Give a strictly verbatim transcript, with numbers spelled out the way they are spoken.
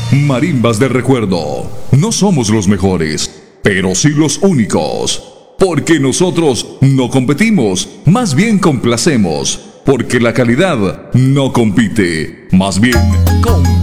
Marimbas de recuerdo. No somos los mejores, pero sí los únicos. Porque nosotros no competimos, más bien complacemos. Porque la calidad no compite, más bien compite.